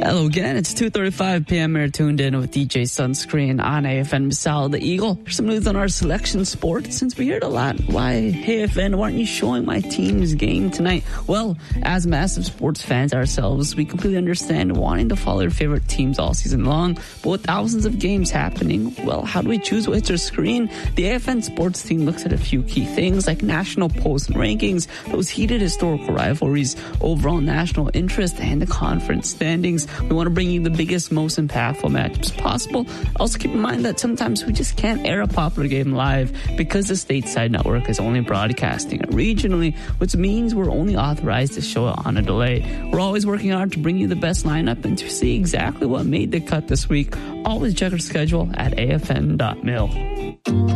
Hello again, it's 2:35 p.m. You're tuned in with DJ Sunscreen on AFN Misal the Eagle. There's some news on our selection sport. Since we heard a lot, why, hey AFN, why aren't you showing my team's game tonight? Well, as massive sports fans ourselves, we completely understand wanting to follow your favorite teams all season long, but with thousands of games happening, well, how do we choose what hits our screen? The AFN sports team looks at a few key things like national polls and rankings, those heated historical rivalries, overall national interest, and the conference standings. We want to bring you the biggest, most impactful matchups possible. Also keep in mind that sometimes we just can't air a popular game live because the stateside network is only broadcasting it regionally, which means we're only authorized to show it on a delay. We're always working hard to bring you the best lineup and to see exactly what made the cut this week. Always check our schedule at afn.mil.